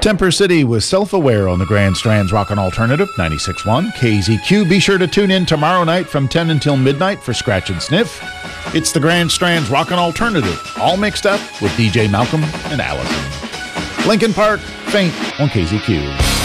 Temper City was self-aware on the Grand Strand's Rockin' Alternative 96.1 KZQ. Be sure to tune in tomorrow night from 10 until midnight for Scratch and Sniff. It's the Grand Strand's Rockin' Alternative, all mixed up with DJ Malcolm and Allison. Lincoln Park, Faint on KZQ.